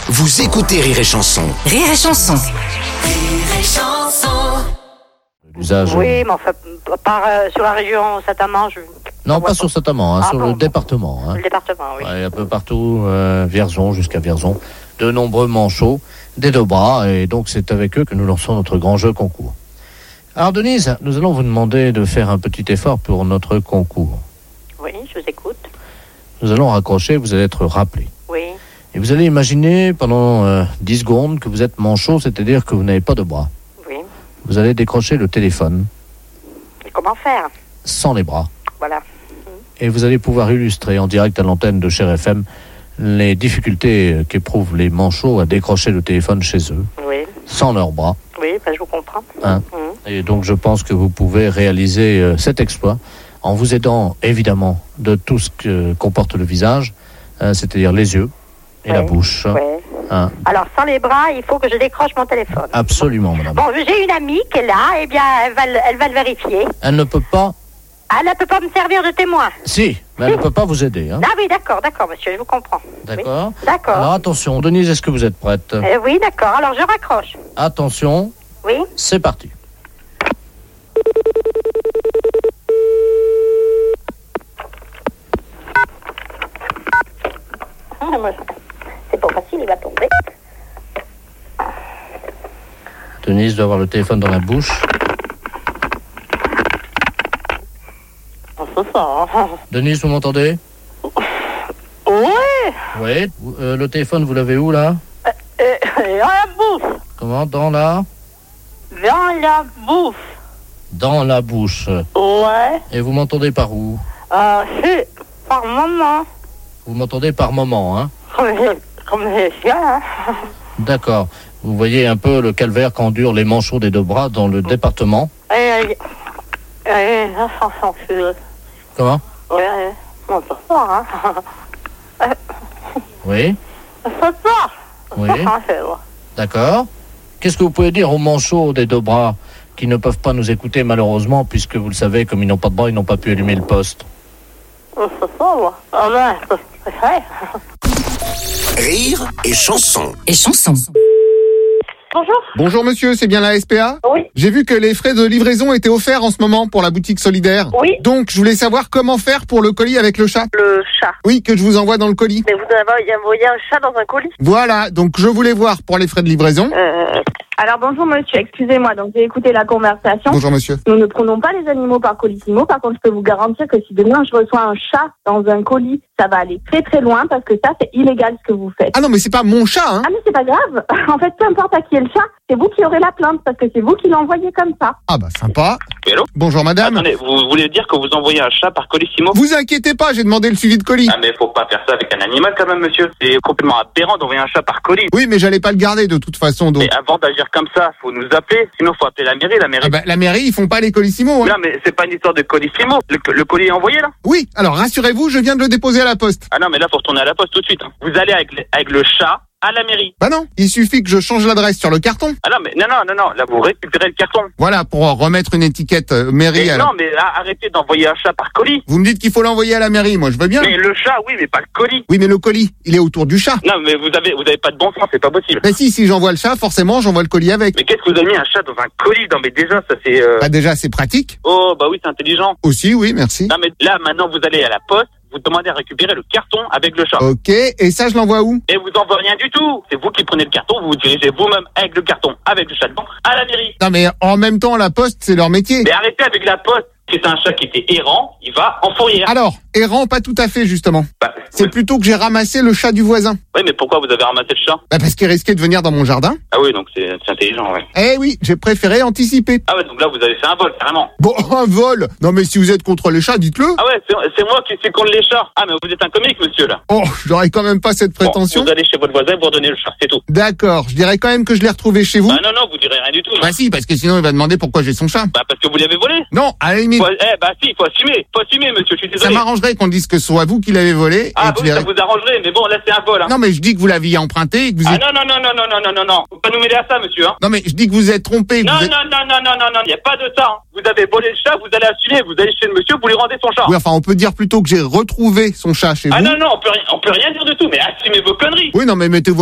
Vous écoutez Rire et Chanson. Rire et Chanson. Rire et Chanson. L'usage. Oui, mais enfin, sur la région Saint-Amand, Non, pas sur Saint-Amand, sur le département. Le département, oui. Ouais, un peu partout, Vierzon jusqu'à Vierzon. De nombreux manchots, des deux bras, et donc c'est avec eux que nous lançons notre grand jeu concours. Alors Denise, nous allons vous demander de faire un petit effort pour notre concours. Oui, je vous écoute. Nous allons raccrocher, vous allez être rappelé. Oui. Et vous allez imaginer pendant 10 secondes que vous êtes manchot, c'est-à-dire que vous n'avez pas de bras. Oui. Vous allez décrocher le téléphone. Et comment faire? Sans les bras. Voilà. Et vous allez pouvoir illustrer en direct à l'antenne de Cher FM les difficultés qu'éprouvent les manchots à décrocher le téléphone chez eux, Oui. sans leurs bras. Oui, je vous comprends. Et donc je pense que vous pouvez réaliser cet exploit en vous aidant évidemment de tout ce que comporte le visage, c'est-à-dire les yeux et la bouche. Alors, sans les bras, il faut que je décroche mon téléphone. Absolument, madame. Bon, j'ai une amie qui est là, eh bien, elle va le vérifier. Elle ne peut pas... Elle ne peut pas me servir de témoin. Si, mais elle ne peut pas vous aider. Ah oui, d'accord, monsieur, je vous comprends. D'accord. Oui. D'accord. Alors attention, Denise, est-ce que vous êtes prête? Oui, d'accord, alors je raccroche. Attention, Oui. c'est parti. C'est pas facile, il va tomber. Denise doit avoir le téléphone dans la bouche. C'est ça. Denise, vous m'entendez? Oui. Oui. Le téléphone, vous l'avez où, là? Dans la bouffe. Comment? Dans la... Dans la bouffe. Dans la bouche. Ouais. Et vous m'entendez par où? C'est par moment. Vous m'entendez par moment, hein? Comme les chiens, hein. D'accord. Vous voyez un peu le calvaire qu'endurent les manchots des deux bras dans le département. Là, sans censure. Comment? Ouais, on peut pas, hein. Oui. On peut pas. Oui. C'est bon. D'accord. Qu'est-ce que vous pouvez dire aux manchots des deux bras qui ne peuvent pas nous écouter malheureusement, puisque vous le savez, comme ils n'ont pas de bras, ils n'ont pas pu allumer le poste? On peut pas, moi. Ah ben, c'est vrai. Rire et Chanson. Et Chanson. Bonjour. Bonjour monsieur, c'est bien la SPA? Oui. J'ai vu que les frais de livraison étaient offerts en ce moment pour la boutique solidaire. Oui. Donc je voulais savoir comment faire pour le colis avec le chat. Le chat. Oui, que je vous envoie dans le colis. Mais vous avez envoyé un chat dans un colis? Voilà, donc je voulais voir pour les frais de livraison. Alors bonjour monsieur, excusez-moi, donc j'ai écouté la conversation. Bonjour monsieur. Nous ne prenons pas les animaux par colissimo, par contre je peux vous garantir que si demain je reçois un chat dans un colis, ça va aller très très loin parce que ça c'est illégal ce que vous faites. Ah non mais c'est pas mon chat, hein. Ah mais c'est pas grave, en fait peu importe à qui est le chat, c'est vous qui aurez la plainte parce que c'est vous qui l'envoyez comme ça. Ah bah sympa. Hello. Bonjour madame. Attendez, vous voulez dire que vous envoyez un chat par colissimo? Vous inquiétez pas, j'ai demandé le suivi de colis. Ah mais faut pas faire ça avec un animal quand même, monsieur. C'est complètement aberrant d'envoyer un chat par colis. Oui mais j'allais pas le garder de toute façon donc. Mais avant d'agir comme ça, faut nous appeler, sinon faut appeler la mairie. Ah bah la mairie ils font pas les colissimo, hein. Non mais c'est pas une histoire de colissimo. Le colis est envoyé là? Oui, alors rassurez-vous, je viens de le déposer à la poste. Ah non mais là faut retourner à la poste tout de suite, hein. Vous allez avec le chat à la mairie. Bah non, il suffit que je change l'adresse sur le carton. Ah non mais non, là vous récupérez le carton. Voilà, pour remettre une étiquette mairie. Mais non mais arrêtez d'envoyer un chat par colis. Vous me dites qu'il faut l'envoyer à la mairie, moi je veux bien. Mais le chat oui mais pas le colis. Oui mais le colis, il est autour du chat. Non mais vous avez pas de bon sens, c'est pas possible. Mais si j'envoie le chat, forcément j'envoie le colis avec. Mais qu'est-ce que vous avez mis un chat dans un colis? Non mais déjà ça c'est... Bah déjà c'est pratique. Oh bah oui c'est intelligent. Aussi oui, merci. Non mais là maintenant vous allez à la poste, vous demandez à récupérer le carton avec le chat. Ok, et ça je l'envoie où? Et vous envoie rien du tout. C'est vous qui prenez le carton, vous vous dirigez vous-même avec le carton, avec le chat dedans, à la mairie. Non mais en même temps la poste c'est leur métier. Mais arrêtez avec la poste. C'est un chat qui était errant, il va en fourrière. Alors, errant pas tout à fait justement. Bah, C'est plutôt que j'ai ramassé le chat du voisin. Oui mais pourquoi vous avez ramassé le chat? Bah parce qu'il risquait de venir dans mon jardin. Ah oui donc c'est intelligent ouais. Eh oui, j'ai préféré anticiper. Ah ouais donc là vous avez fait un vol carrément. Bon, un vol. Non mais si vous êtes contre les chats, dites-le. Ah ouais c'est moi qui suis contre les chats. Ah mais vous êtes un comique monsieur là. Oh, j'aurais quand même pas cette prétention. Bon, vous allez chez votre voisin, vous redonnez le chat, c'est tout. D'accord, je dirais quand même que je l'ai retrouvé chez vous. Bah non vous direz rien du tout. Bah si, parce que sinon il va demander pourquoi j'ai son chat. Bah parce que vous l'avez volé. Non, à la limite. Bah si, faut assumer monsieur, je suis Ça désolé. m'arrangerait qu'on dise que ce soit vous qui l'avez volé. Ah et bon, que je ça vous arrangerait, mais bon là c'est un vol hein. Non mais je dis que vous l'aviez emprunté et que vous Ah êtes... non, faut pas nous mêler à ça monsieur hein. Non mais je dis que vous êtes trompé. que Non, vous êtes... non, il n'y a pas de ça. Hein. Vous avez volé le chat, vous allez assumer, vous allez chez le monsieur, vous lui rendez son chat. Oui, enfin on peut dire plutôt que j'ai retrouvé son chat chez vous. Ah non, on peut rien dire de tout, mais assumez vos conneries. Oui, non mais mettez-vous